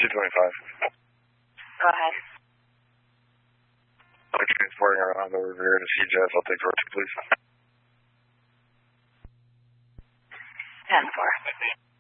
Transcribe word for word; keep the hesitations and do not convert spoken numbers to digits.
two twenty-five. Go ahead. I'm transporting around over here to C J S. I'll take road two, please. ten four.